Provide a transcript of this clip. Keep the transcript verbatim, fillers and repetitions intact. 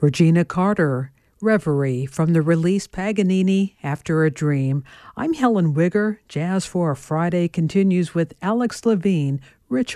Regina Carter, Reverie from the release Paganini After a Dream. I'm Helen Wigger. Jazz for a Friday continues with Alex Levine, Rich